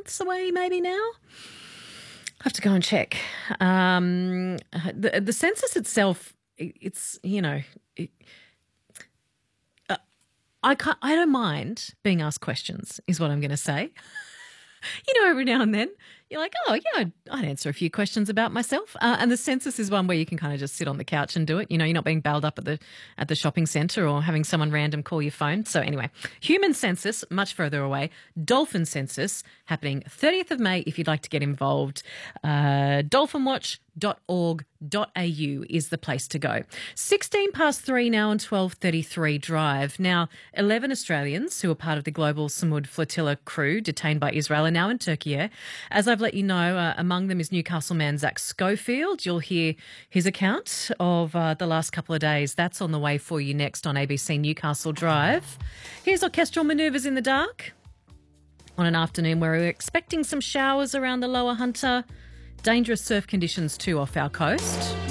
months away maybe now. I have to go and check. The census itself, it's, I don't mind being asked questions is what I'm going to say. Every now and then you're like, oh, yeah, I'd answer a few questions about myself. And the census is one where you can kind of just sit on the couch and do it. You're not being bailed up at the shopping centre or having someone random call your phone. So anyway, human census, much further away. Dolphin census happening 30th of May if you'd like to get involved. Dolphinwatch.org.au is the place to go. 3 now on 12:33 drive. Now, 11 Australians who are part of the global Samud flotilla crew detained by Israel are now in Turkey. As I've let you know, among them is Newcastle man Zach Schofield. You'll hear his account of the last couple of days. That's on the way for you next on ABC Newcastle Drive. Here's orchestral manoeuvres in the dark on an afternoon where we're expecting some showers around the Lower Hunter. Dangerous surf conditions too off our coast.